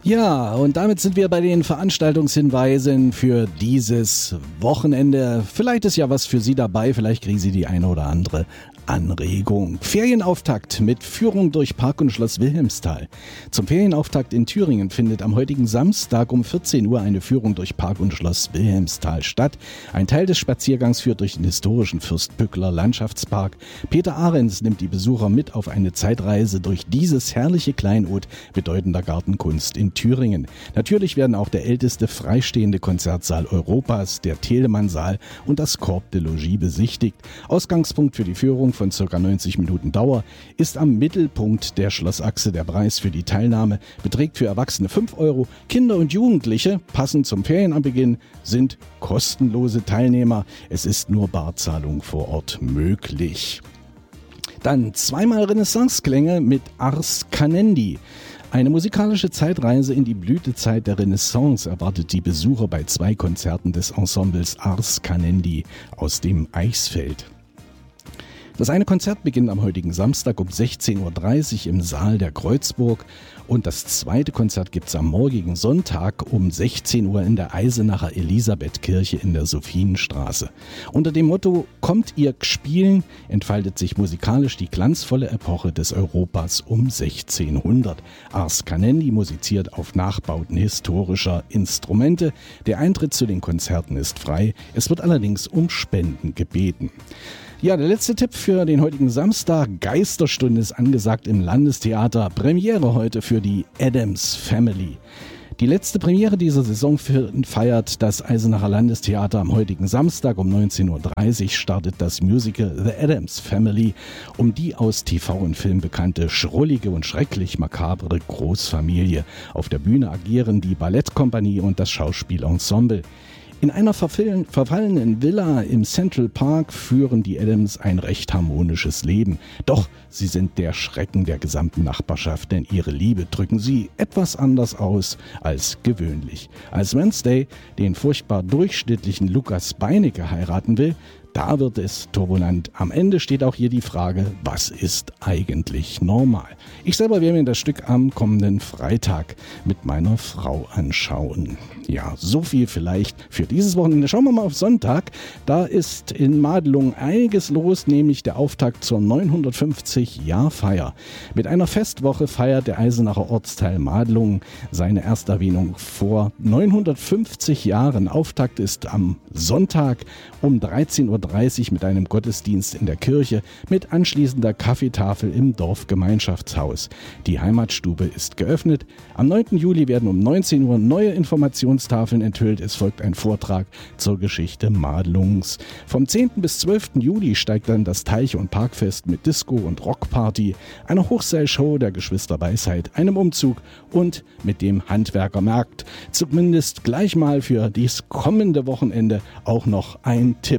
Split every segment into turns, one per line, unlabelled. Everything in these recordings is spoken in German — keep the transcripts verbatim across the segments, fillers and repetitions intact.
Ja, und damit sind wir bei den Veranstaltungshinweisen für dieses Wochenende. Vielleicht ist ja was für Sie dabei, vielleicht kriegen Sie die eine oder andere Anregung. Ferienauftakt mit Führung durch Park und Schloss Wilhelmsthal. Zum Ferienauftakt in Thüringen findet am heutigen Samstag um vierzehn Uhr eine Führung durch Park und Schloss Wilhelmsthal statt. Ein Teil des Spaziergangs führt durch den historischen Fürstbückler Landschaftspark. Peter Ahrens nimmt die Besucher mit auf eine Zeitreise durch dieses herrliche Kleinod bedeutender Gartenkunst in Thüringen. Natürlich werden auch der älteste freistehende Konzertsaal Europas, der Telemann-Saal und das Corps de Logis besichtigt. Ausgangspunkt für die Führung von ca. neunzig Minuten Dauer ist am Mittelpunkt der Schlossachse. Der Preis für die Teilnahme beträgt für Erwachsene fünf Euro. Kinder und Jugendliche, passend zum Ferienanbeginn, sind kostenlose Teilnehmer. Es ist nur Barzahlung vor Ort möglich. Dann zweimal Renaissance-Klänge mit Ars Canendi. Eine musikalische Zeitreise in die Blütezeit der Renaissance erwartet die Besucher bei zwei Konzerten des Ensembles Ars Canendi aus dem Eichsfeld. Das eine Konzert beginnt am heutigen Samstag um sechzehn Uhr dreißig im Saal der Kreuzburg und das zweite Konzert gibt es am morgigen Sonntag um sechzehn Uhr in der Eisenacher Elisabethkirche in der Sophienstraße. Unter dem Motto "Kommt ihr gspielen" entfaltet sich musikalisch die glanzvolle Epoche des Europas um sechzehnhundert. Ars Canendi musiziert auf Nachbauten historischer Instrumente. Der Eintritt zu den Konzerten ist frei, es wird allerdings um Spenden gebeten. Ja, der letzte Tipp für den heutigen Samstag. Geisterstunde ist angesagt im Landestheater. Premiere heute für die Addams Family. Die letzte Premiere dieser Saison feiert das Eisenacher Landestheater am heutigen Samstag um neunzehn Uhr dreißig startet das Musical The Addams Family um die aus T V und Film bekannte schrullige und schrecklich makabre Großfamilie. Auf der Bühne agieren die Ballettkompanie und das Schauspielensemble. In einer verfallenen Villa im Central Park führen die Addams ein recht harmonisches Leben. Doch sie sind der Schrecken der gesamten Nachbarschaft, denn ihre Liebe drücken sie etwas anders aus als gewöhnlich. Als Wednesday den furchtbar durchschnittlichen Lukas Beinecke heiraten will, da wird es turbulent. Am Ende steht auch hier die Frage, was ist eigentlich normal? Ich selber werde mir das Stück am kommenden Freitag mit meiner Frau anschauen. Ja, so viel vielleicht für dieses Wochenende. Schauen wir mal auf Sonntag. Da ist in Madelung einiges los, nämlich der Auftakt zur neunhundertfünfzig-Jahrfeier. Mit einer Festwoche feiert der Eisenacher Ortsteil Madelung seine Ersterwähnung vor neunhundertfünfzig Jahren. Auftakt ist am Sonntag um dreizehn Uhr dreißig mit einem Gottesdienst in der Kirche mit anschließender Kaffeetafel im Dorfgemeinschaftshaus. Die Heimatstube ist geöffnet. Am neunten Juli werden um neunzehn Uhr neue Informationstafeln enthüllt. Es folgt ein Vortrag zur Geschichte Madelungs. Vom zehnten bis zwölften Juli steigt dann das Teich- und Parkfest mit Disco- und Rockparty, einer Hochseilshow der Geschwister Weisheit, einem Umzug und mit dem Handwerkermarkt. Zumindest gleich mal für dies kommende Wochenende auch noch ein Tipp.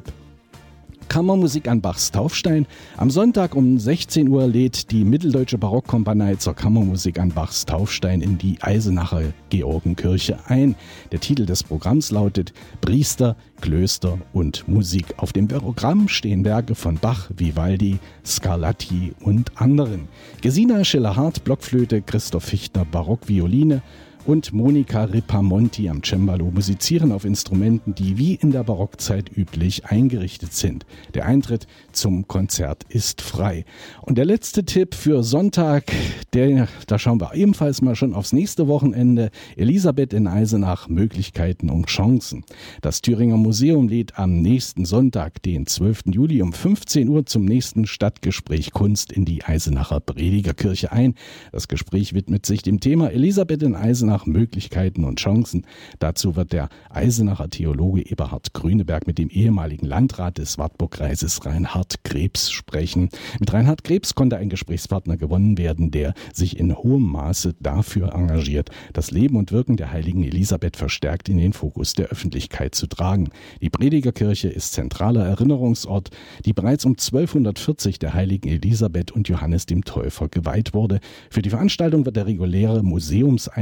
Kammermusik an Bachs Taufstein. Am Sonntag um sechzehn Uhr lädt die Mitteldeutsche Barockkompanie zur Kammermusik an Bachs Taufstein in die Eisenacher Georgenkirche ein. Der Titel des Programms lautet Priester, Klöster und Musik. Auf dem Programm stehen Werke von Bach, Vivaldi, Scarlatti und anderen. Gesina Schiller-Hart, Blockflöte, Christoph Fichtner, Barockvioline und Monika Ripamonti am Cembalo musizieren auf Instrumenten, die wie in der Barockzeit üblich eingerichtet sind. Der Eintritt zum Konzert ist frei. Und der letzte Tipp für Sonntag, der, da schauen wir ebenfalls mal schon aufs nächste Wochenende. Elisabeth in Eisenach, Möglichkeiten und Chancen. Das Thüringer Museum lädt am nächsten Sonntag, den zwölften Juli um fünfzehn Uhr zum nächsten Stadtgespräch Kunst in die Eisenacher Predigerkirche ein. Das Gespräch widmet sich dem Thema Elisabeth in Eisenach, Möglichkeiten und Chancen. Dazu wird der Eisenacher Theologe Eberhard Grüneberg mit dem ehemaligen Landrat des Wartburgkreises Reinhard Krebs sprechen. Mit Reinhard Krebs konnte ein Gesprächspartner gewonnen werden, der sich in hohem Maße dafür engagiert, das Leben und Wirken der heiligen Elisabeth verstärkt in den Fokus der Öffentlichkeit zu tragen. Die Predigerkirche ist zentraler Erinnerungsort, die bereits um zwölfhundertvierzig der heiligen Elisabeth und Johannes dem Täufer geweiht wurde. Für die Veranstaltung wird der reguläre Museumseintritt von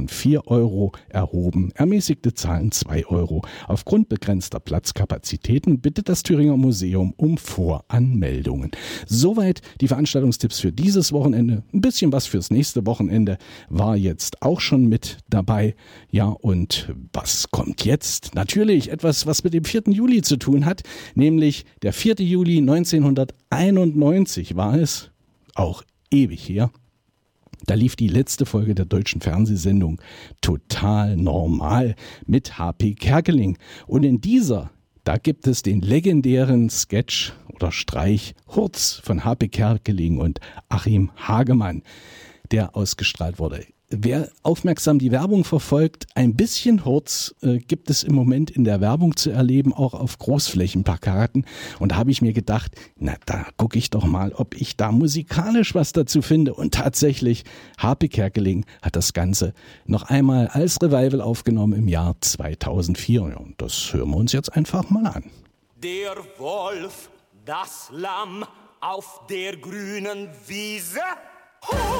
von vier Euro erhoben, ermäßigte Zahlen zwei Euro. Aufgrund begrenzter Platzkapazitäten bittet das Thüringer Museum um Voranmeldungen. Soweit die Veranstaltungstipps für dieses Wochenende. Ein bisschen was fürs nächste Wochenende war jetzt auch schon mit dabei. Ja, und was kommt jetzt? Natürlich etwas, was mit dem vierten Juli zu tun hat, nämlich der vierte Juli neunzehnhunderteinundneunzig war es, auch ewig her. Da lief die letzte Folge der deutschen Fernsehsendung Total Normal mit H P Kerkeling. Und in dieser, da gibt es den legendären Sketch oder Streich Hurz von H P Kerkeling und Achim Hagemann, der ausgestrahlt wurde. Wer aufmerksam die Werbung verfolgt, ein bisschen Hurz äh, gibt es im Moment in der Werbung zu erleben, auch auf Großflächenplakaten. Und da habe ich mir gedacht, na da gucke ich doch mal, ob ich da musikalisch was dazu finde. Und tatsächlich, H P Kerkeling hat das Ganze noch einmal als Revival aufgenommen im Jahr zweitausendvier. Und das hören wir uns jetzt einfach mal an.
Der Wolf, das Lamm auf der grünen Wiese. Ho!